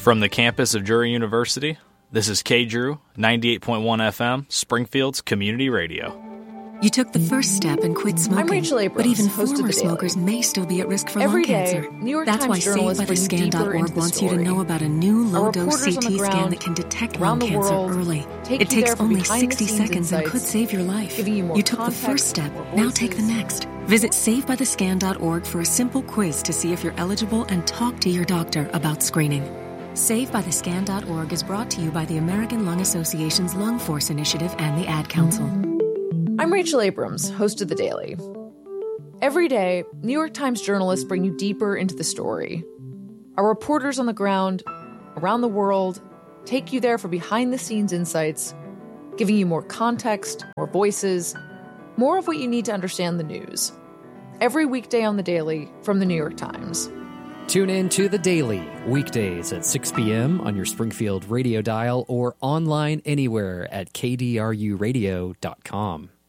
From the campus of Drury University, this is K-Drew, 98.1 FM, Springfield's Community Radio. You took the first step and quit smoking. I'm Rachel Abrams, but even host of former The Daily. smokers may still be at risk for Every lung day, cancer. New York That's Times why journalists bring deeper SavedByTheScan.org into the wants you to story. know about a new low-dose reporters on CT the scan ground that can detect around lung the cancer world early. take It you takes there for only behind-the-scenes 60 seconds and insights, could save your life. giving you more You took the context, first step. more Now take the voices. next. Visit SavedByTheScan.org for a simple quiz to see if you're eligible and talk to your doctor about screening. SavedByTheScan.org is brought to you by the American Lung Association's Lung Force Initiative and the Ad Council. I'm Rachel Abrams, host of The Daily. Every day, New York Times journalists bring you deeper into the story. Our reporters on the ground, around the world, take you there for behind-the-scenes insights, giving you more context, more voices, more of what you need to understand the news. Every weekday on The Daily from The New York Times. Tune in to The Daily, weekdays at 6 p.m. on your Springfield radio dial or online anywhere at kdruradio.com.